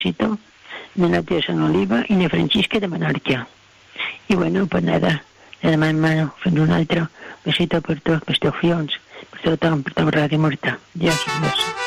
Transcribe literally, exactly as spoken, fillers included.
besito, ni la tía San Oliva y ni Francisca de Menorca. Y bueno, pues nada, de mà en mano, fent un altre besito per tots, per teus fions, per tothom, per tota Ràdio Morta. Adiós, adiós.